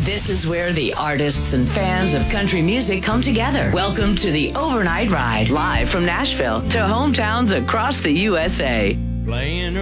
This is where the artists and fans of country music come together. Welcome to the Overnight Ride, live from Nashville to hometowns across the USA. Playing